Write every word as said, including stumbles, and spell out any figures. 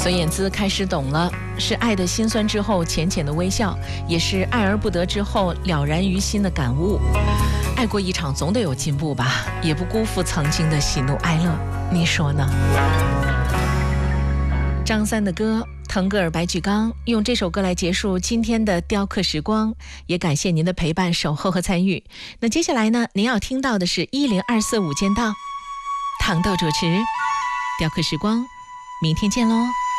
孙燕姿开始懂了，是爱的辛酸之后浅浅的微笑，也是爱而不得之后了然于心的感悟。爱过一场总得有进步吧，也不辜负曾经的喜怒哀乐，你说呢？张三的歌，腾格尔白举纲，用这首歌来结束今天的雕刻时光，也感谢您的陪伴、守候和参与。那接下来呢，您要听到的是一零二四午间档，糖豆主持雕刻时光，明天见喽。